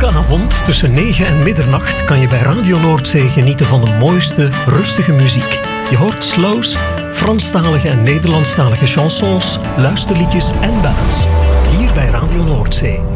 Elke avond tussen 9 en middernacht kan je bij Radio Noordzee genieten van de mooiste, rustige muziek. Je hoort slows, Franstalige en Nederlandstalige chansons, luisterliedjes en ballads. Hier bij Radio Noordzee.